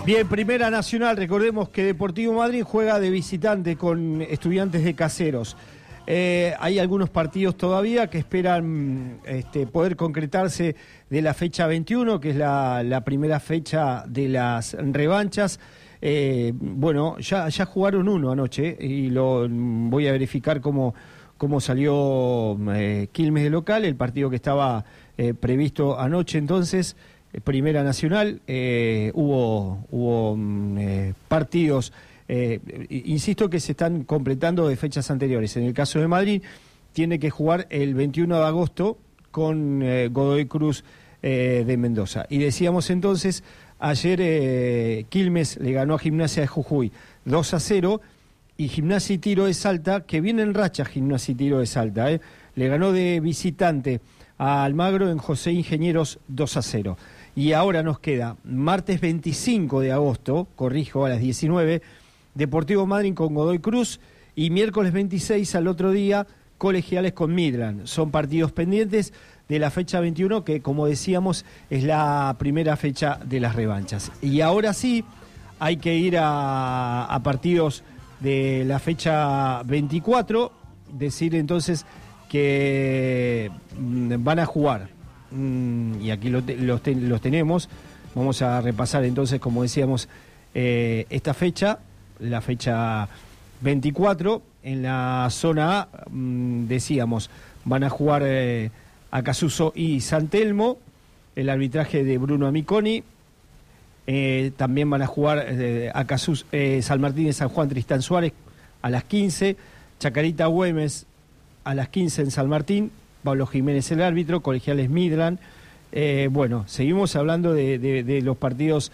Bien, Primera Nacional, recordemos que Deportivo Madryn juega de visitante con Estudiantes de Caseros. Hay algunos partidos todavía que esperan poder concretarse de la fecha 21, que es la primera fecha de las revanchas. Bueno, ya jugaron uno anoche y lo voy a verificar cómo salió Quilmes de local, el partido que estaba previsto anoche. Entonces, Primera Nacional, hubo partidos, insisto, que se están completando de fechas anteriores. En el caso de Madryn, tiene que jugar el 21 de agosto con Godoy Cruz de Mendoza. Y decíamos entonces, ayer Quilmes le ganó a Gimnasia de Jujuy 2-0, y Gimnasia y Tiro de Salta, que viene en racha Gimnasia y Tiro de Salta, le ganó de visitante a Almagro en José Ingenieros 2-0. Y ahora nos queda martes 25 de agosto, corrijo, a las 19, Deportivo Madryn con Godoy Cruz, y miércoles 26 al otro día, Colegiales con Midland. Son partidos pendientes de la fecha 21, que como decíamos es la primera fecha de las revanchas. Y ahora sí, hay que ir a partidos de la fecha 24, decir entonces que van a jugar. Y aquí los tenemos. Vamos a repasar entonces, como decíamos, esta fecha, la fecha 24. En la zona A, decíamos, van a jugar Acasuso y San Telmo, el arbitraje de Bruno Amiconi. También van a jugar Acasuso, San Martín y San Juan, Tristán Suárez a las 15, Chacarita Güemes a las 15 en San Martín, Pablo Jiménez el árbitro, Colegiales Midland. Bueno, seguimos hablando de los partidos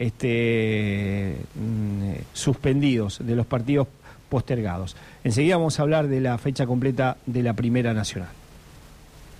suspendidos, de los partidos postergados. Enseguida vamos a hablar de la fecha completa de la Primera Nacional.